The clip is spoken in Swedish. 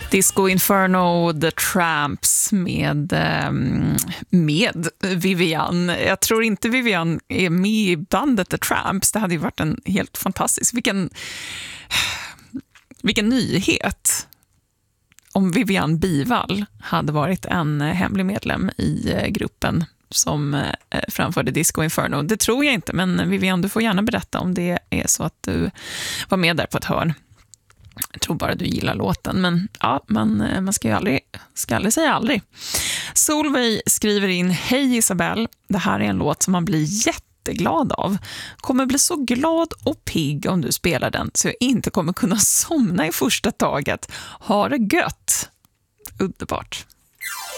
Disco Inferno, The Tramps med Vivian. Jag tror inte Vivian är med i bandet The Tramps. Det hade ju varit en helt fantastisk. Vilken nyhet om Vivian Bivall hade varit en hemlig medlem i gruppen som framförde Disco Inferno. Det tror jag inte, men Vivian, du får gärna berätta om det är så att du var med där på ett hörn. Jag tror bara du gillar låten, men ja, man ska ju aldrig säga aldrig. Solveig skriver in: Hej Isabelle, det här är en låt som man blir jätteglad av. Kommer bli så glad och pigg om du spelar den så jag inte kommer kunna somna i första taget. Ha det gött. Underbart.